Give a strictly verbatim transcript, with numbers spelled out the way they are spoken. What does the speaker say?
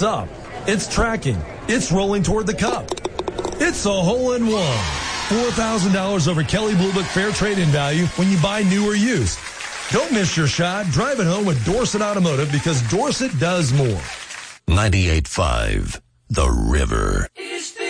It's up. It's tracking. It's rolling toward the cup. It's a hole-in-one. four thousand dollars over Kelley Blue Book Fair Trade-In value when you buy new or used. Don't miss your shot. Drive it home with Dorset Automotive because Dorset does more. ninety-eight point five The River.